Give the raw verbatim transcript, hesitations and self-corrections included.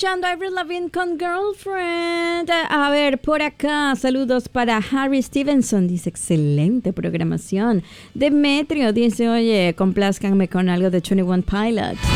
escuchando Avril Lavigne con Girlfriend. A ver, por acá, saludos para Harry Stevenson. Dice, excelente programación. Demetrio dice, oye, complázcanme con algo de veintiuno Pilots.